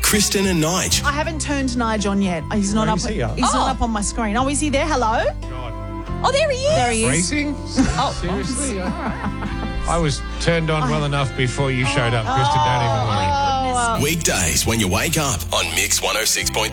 Kristen and Nige. I haven't turned Nige on yet. He's not up. is he up? He's not up on my screen. Oh, is he there? Hello? Oh, there he is. There he is. Racing? Seriously? I was turned on well enough before you showed up, Kristen. Don't even worry. Oh, Weekdays when you wake up on Mix 106.3.